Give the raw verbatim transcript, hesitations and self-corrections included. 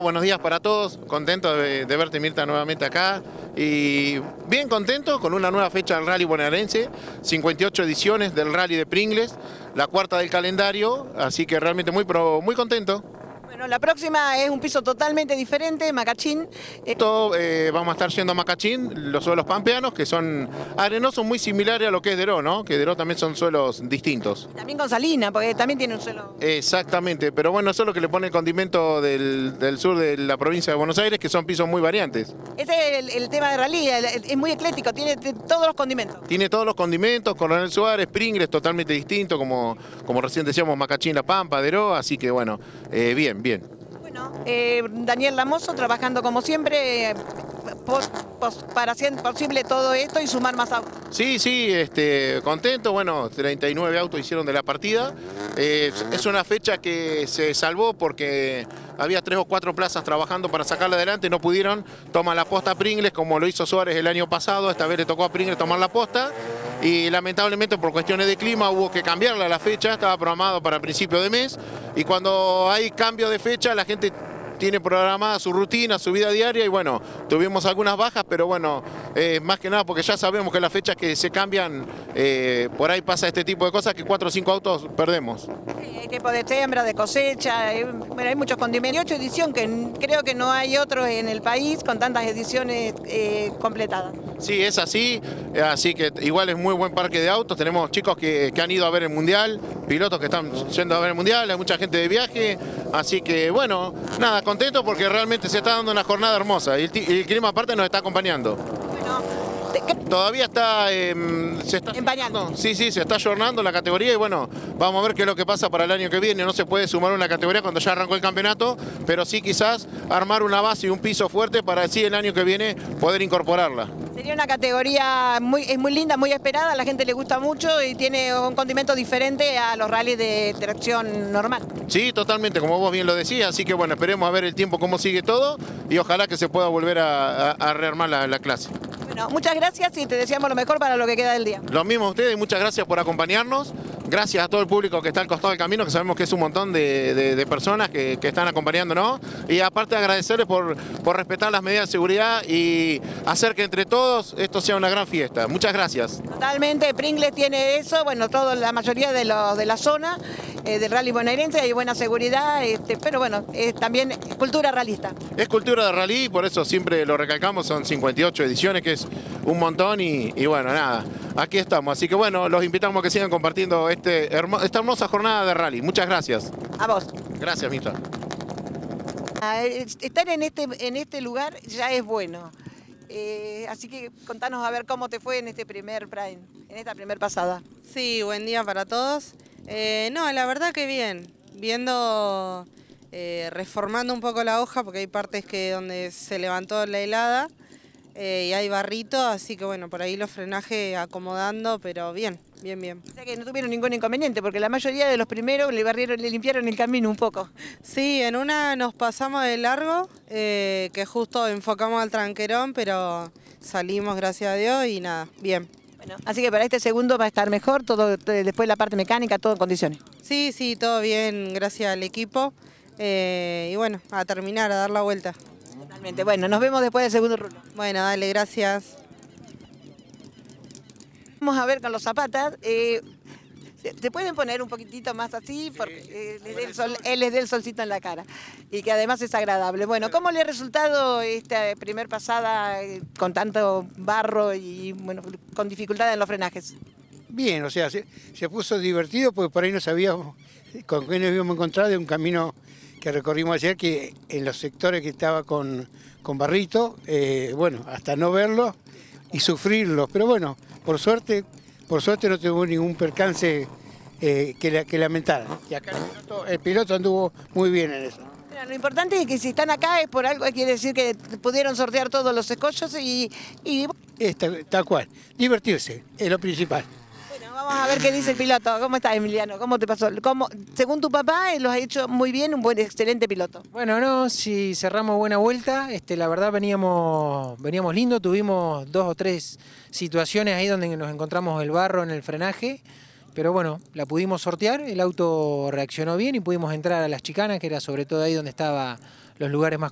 Buenos días para todos, contento de, de verte, Mirta, nuevamente acá y bien contento con una nueva fecha del Rally Bonaerense, cincuenta y ocho ediciones del Rally de Pringles, la cuarta del calendario, así que realmente muy, pero muy contento. Bueno, la próxima es un piso totalmente diferente, Macachín. Esto, eh, vamos a estar yendo a Macachín, los suelos pampeanos, que son arenosos muy similares a lo que es Deró, ¿no? Que Deró también son suelos distintos. También con Salina, porque también tiene un suelo. Exactamente, pero bueno, eso es lo que le pone el condimento del, del sur de la provincia de Buenos Aires, que son pisos muy variantes. Ese es el, el tema de rally, el, el, es muy ecléctico, tiene t- todos los condimentos. Tiene todos los condimentos, Coronel Suárez, Pringles, totalmente distinto, como, como recién decíamos, Macachín, La Pampa, Deró, así que bueno, eh, bien, bien. Bueno, eh, Daniel Lamoso trabajando como siempre eh, pos, pos, para hacer posible todo esto y sumar más autos. Sí, sí, este, contento, bueno, treinta y nueve autos hicieron de la partida. Eh, es una fecha que se salvó porque había tres o cuatro plazas trabajando para sacarla adelante, no pudieron, toma la posta Pringles como lo hizo Suárez el año pasado, esta vez le tocó a Pringles tomar la posta y lamentablemente por cuestiones de clima hubo que cambiarla la fecha, estaba programado para principio de mes y cuando hay cambio de fecha la gente tiene programada su rutina, su vida diaria y bueno, tuvimos algunas bajas, pero bueno, eh, más que nada porque ya sabemos que las fechas que se cambian, eh, por ahí pasa este tipo de cosas que cuatro o cinco autos perdemos. Sí, hay tiempo de siembra, de cosecha, eh, bueno, hay muchos condimentos. ocho edición que creo que no hay otro en el país con tantas ediciones eh, completadas. Sí, es así, así que igual es muy buen parque de autos, tenemos chicos que, que han ido a ver el Mundial, pilotos que están yendo a ver el Mundial, hay mucha gente de viaje, así que bueno, nada, contento porque realmente se está dando una jornada hermosa y el, el clima aparte nos está acompañando. Bueno, ¿qué? Todavía está, eh, se está Empañando. Sí, sí, se está ayornando la categoría y bueno, vamos a ver qué es lo que pasa para el año que viene. No se puede sumar una categoría cuando ya arrancó el campeonato, pero sí quizás armar una base y un piso fuerte para así el año que viene poder incorporarla. Sería una categoría muy, es muy linda, muy esperada, a la gente le gusta mucho y tiene un condimento diferente a los rallies de tracción normal. Sí, totalmente, como vos bien lo decías, así que bueno, esperemos a ver el tiempo cómo sigue todo y ojalá que se pueda volver a, a, a rearmar la, la clase. Bueno, muchas gracias y te deseamos lo mejor para lo que queda del día. Lo mismo a ustedes, muchas gracias por acompañarnos. Gracias a todo el público que está al costado del camino, que sabemos que es un montón de, de, de personas que, que están acompañándonos. Y aparte agradecerles por, por respetar las medidas de seguridad y hacer que entre todos esto sea una gran fiesta. Muchas gracias. Totalmente, Pringles tiene eso, bueno, todo, la mayoría de, los de la zona eh, del rally bonaerense, hay buena seguridad, este, pero bueno, es también cultura realista. Es cultura de rally, por eso siempre lo recalcamos, son cincuenta y ocho ediciones, que es un montón y, y bueno, nada, aquí estamos. Así que bueno, los invitamos a que sigan compartiendo este hermo, esta hermosa jornada de rally. Muchas gracias. A vos. Gracias, Mirta. Estar en este, en este lugar ya es bueno. Eh, así que contanos a ver cómo te fue en este primer Prime, en esta primer pasada. Sí, buen día para todos. Eh, no, la verdad que bien, viendo, eh, reformando un poco la hoja, porque hay partes que donde se levantó la helada eh, y hay barrito, así que bueno, por ahí los frenajes acomodando, pero bien, bien, bien. O sea que no tuvieron ningún inconveniente, porque la mayoría de los primeros le barrieron, le limpiaron el camino un poco. Sí, en una nos pasamos de largo, eh, que justo enfocamos al tranquerón, pero salimos, gracias a Dios, y nada, bien. Bueno, así que para este segundo va a estar mejor, todo después la parte mecánica, todo en condiciones. Sí, sí, todo bien, gracias al equipo. Eh, y bueno, a terminar, a dar la vuelta. Totalmente. Bueno, nos vemos después del segundo rulo. Bueno, dale, gracias. Vamos a ver con los zapatas. Eh, ¿Te pueden poner un poquitito más así? Porque eh, les dé el sol, él les dé el solcito en la cara. Y que además es agradable. Bueno, ¿cómo le ha resultado esta primer pasada eh, con tanto barro y bueno, con dificultad en los frenajes? Bien, o sea, se, se puso divertido porque por ahí no sabíamos con qué nos íbamos a encontrar de un camino que recorrimos ayer, que en los sectores que estaba con, con barrito, eh, bueno, hasta no verlo y sufrirlo. Pero bueno, por suerte, por suerte no tuvimos ningún percance eh, que, que lamentar. Y acá el piloto, el piloto anduvo muy bien en eso. Mira, lo importante es que si están acá es por algo, quiere decir que pudieron sortear todos los escollos y... y... Esta, tal cual, divertirse es lo principal. Bueno, vamos a ver qué dice el piloto. ¿Cómo estás, Emiliano? ¿Cómo te pasó? ¿Cómo, según tu papá, los ha hecho muy bien, un buen, excelente piloto? Bueno, no, si cerramos buena vuelta, este, la verdad veníamos, veníamos lindo, tuvimos dos o tres situaciones ahí donde nos encontramos el barro en el frenaje, pero bueno, la pudimos sortear, el auto reaccionó bien y pudimos entrar a las chicanas, que era sobre todo ahí donde estaban los lugares más